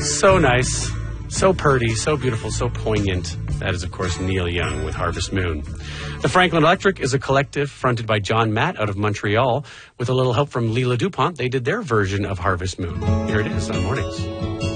So nice, so purty, so beautiful, so poignant. That is, of course, Neil Young with Harvest Moon. The Franklin Electric is a collective fronted by John Matt out of Montreal. With a little help from Leela DuPont, they did their version of Harvest Moon. Here it is on Mornings.